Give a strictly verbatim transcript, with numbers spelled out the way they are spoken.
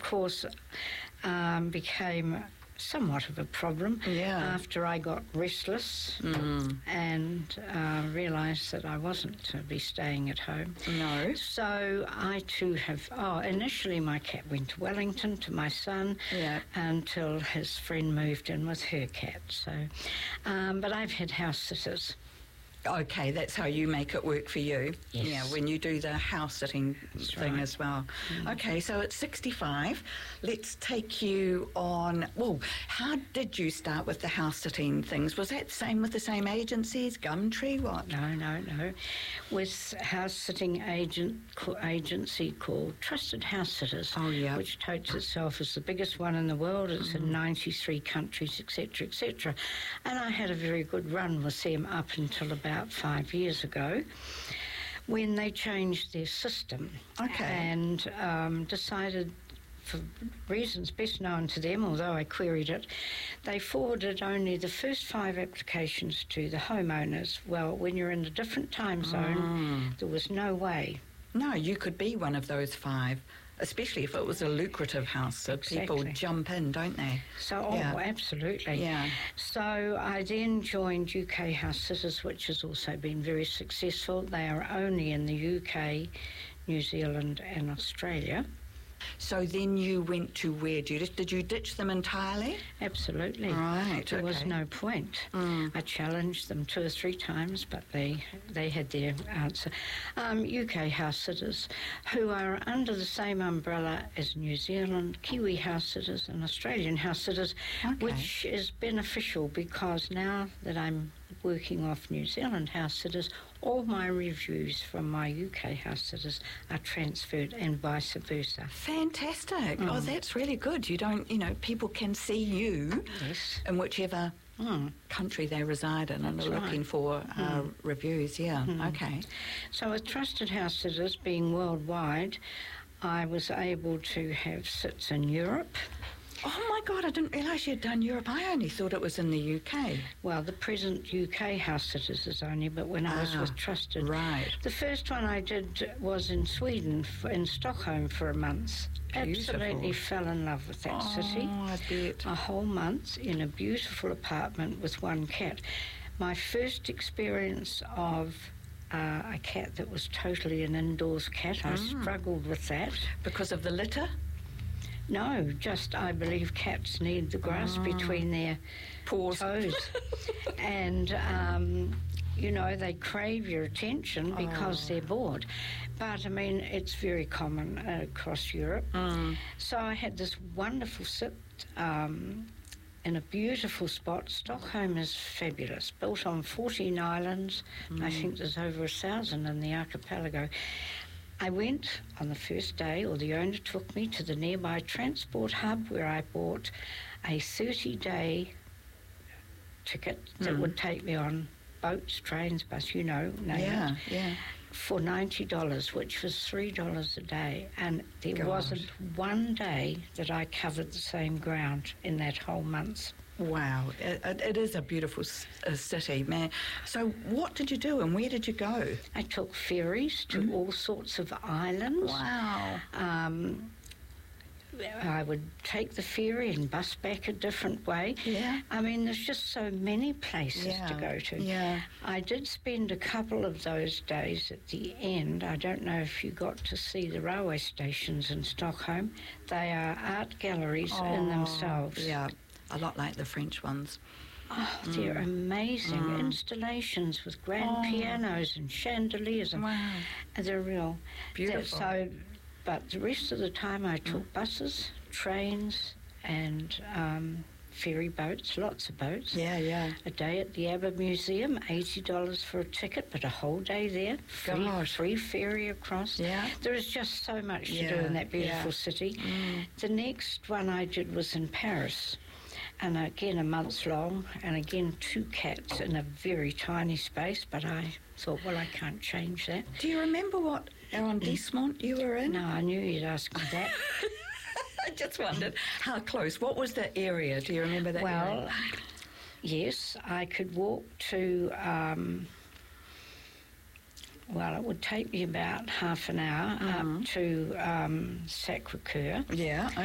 course, um, became somewhat of a problem Yeah. after I got restless Mm. and uh, realised that I wasn't to be staying at home. No. So I too have, oh, initially my cat went to Wellington to my son Yeah. until his friend moved in with her cat. So, um, but I've had house sitters. Okay, that's how you make it work for you. Yes. Yeah, when you do the house sitting That's thing right. as well. Mm. Okay, so at sixty-five, let's take you on. Well, how did you start with the house sitting things? Was that same with the same agencies, Gumtree, what? No, no, no. With house sitting agent co- agency called Trusted House Sitters, Oh, yeah. which touts itself as the biggest one in the world. It's in ninety-three countries, et cetera, et cetera. And I had a very good run with them up until about five years ago, when they changed their system. Okay. And um, decided, for reasons best known to them, although I queried it, they forwarded only the first five applications to the homeowners. Well, when you're in a different time zone, Mm. there was no way. No, you could be one of those five, especially if it was a lucrative house. So people Exactly. jump in, don't they? So, oh, Yeah. absolutely. Yeah. So I then joined U K House Sitters, which has also been very successful. They are only in the U K, New Zealand and Australia. So then you went to where? Did you, did you ditch them entirely? Absolutely. Right, There was okay. no point. Mm. I challenged them two or three times, but they they had their answer. Um, U K house sitters, who are under the same umbrella as New Zealand, Kiwi house sitters and Australian house sitters, Okay. which is beneficial because now that I'm working off New Zealand house sitters, all my reviews from my U K house sitters are transferred and vice versa. Fantastic. Mm. Oh, that's really good. You don't, you know, people can see you Yes. in whichever Mm. country they reside in and That's are right. looking for uh, reviews. Yeah, Mm. okay. So with Trusted House Sitters being worldwide, I was able to have sits in Europe. Oh my God, I didn't realise you'd done Europe. I only thought it was in the U K. Well, the present U K House Sitters is only, but when I was Ah, with Trusted. right. The first one I did was in Sweden, for, in Stockholm for a month. Absolutely Beautiful. fell in love with that city. Oh, I bet. A whole month in a beautiful apartment with one cat. My first experience of uh, a cat that was totally an indoors cat. I Mm. struggled with that. Because of the litter? No, just I believe cats need the grass Ah. between their Paws. toes. And, um, you know, they crave your attention because Oh. they're bored. But, I mean, it's very common uh, across Europe. Mm. So I had this wonderful sit um, in a beautiful spot. Stockholm is fabulous, built on fourteen islands. I think there's over a thousand in the archipelago. I went on the first day, or the owner took me to the nearby transport hub where I bought a thirty-day ticket that Mm. would take me on boats, trains, bus, you know, name Yeah, it, yeah. for ninety dollars, which was three dollars a day. And there Gosh. wasn't one day that I covered the same ground in that whole month. Wow, it, it- it is a beautiful s- uh, city, man. So what did you do and where did you go? I took ferries to Mm. all sorts of islands. Wow. Um, I would take the ferry and bus back a different way. Yeah. I mean, there's just so many places Yeah, to go to. yeah. I did spend a couple of those days at the end. I don't know if you got to see the railway stations in Stockholm. They are art galleries in Oh, themselves. Yeah, a lot like the French ones. Oh, they're amazing Mm. installations with grand Oh. pianos and chandeliers. And Wow. they're real. Beautiful. So, but the rest of the time I took buses, trains, and um, ferry boats, lots of boats. Yeah, yeah. A day at the ABBA Museum, eighty dollars for a ticket, but a whole day there. Free, Gosh. free ferry across. Yeah. There is just so much to Yeah, do in that beautiful yeah. city. Mm. The next one I did was in Paris. And again, a month long, and again, two cats in a very tiny space, but I thought, well, I can't change that. Do you remember what arrondissement you were in? No, I knew you'd ask me that. I just wondered how close. What was the area? Do you remember that Well, area? yes, I could walk to, um, well, it would take me about half an hour Mhm. up to um, Sacre-Cœur. Yeah,